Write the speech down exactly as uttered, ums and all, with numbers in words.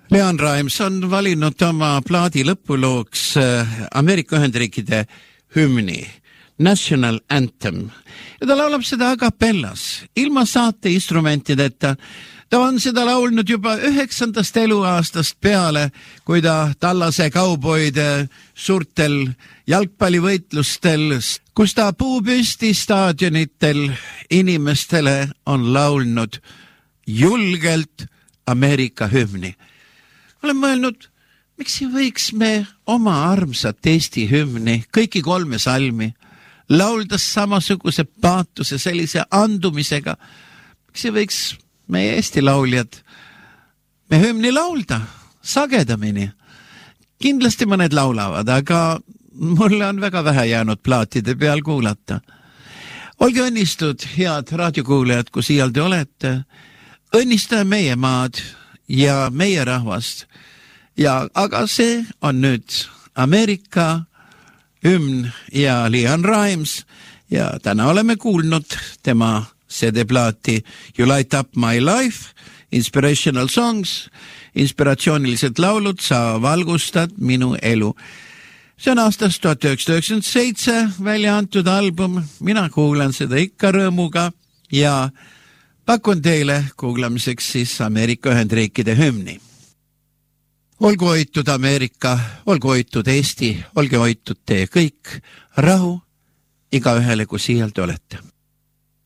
Leon Rimes on valinud oma plaadi lõpulooks Ameerika Ühendriikide hümni, National Anthem. Ja ta laulab seda a cappellas, ilma saate instrumentideta. Ta on seda laulnud juba üheksandast eluaastast peale, kui ta Tallase kauboide suurtel jalgpallivõitlustel, kus ta puupüsti staadionitel inimestele on laulnud julgelt Ameerika hümni. Olen mõelnud, miks ei võiks me oma armsat Eesti hümni, kõiki kolme salmi, laulda samasuguse paatuse, sellise andumisega. Miks ei võiks meie Eesti lauljad me hümni laulda sagedamini? Kindlasti mõned laulavad, aga mulle on väga vähe jäänud plaatide peal kuulata. Olge õnnistud, head raadiokuulajad, kus iial te olete. Õnnistaja meie maad ja meie rahvast. Ja, aga see on nüüd Ameerika hümn ja Leon Rimes ja täna oleme kuulnud tema C D-plaati You Light Up My Life, Inspirational Songs, inspiratsioonilised laulud, sa valgustad minu elu. See on aastast tuhat üheksasada üheksakümmend seitse välja antud album, mina kuulan seda ikka rõõmuga ja pakun teile kuulamiseks siis Ameerika Ühendriikide hümni. Olgu hoitud Ameerika, olgu hoitud Eesti, olge hoitud teie kõik, rahu igaühele, kus iial te olete.